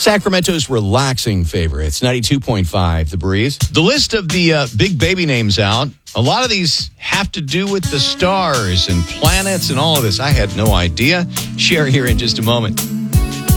Sacramento's relaxing favorite. It's 92.5, The Breeze. The list of the big baby names out. A lot of these have to do with the stars and planets and all of this. I had no idea. Share here in just a moment.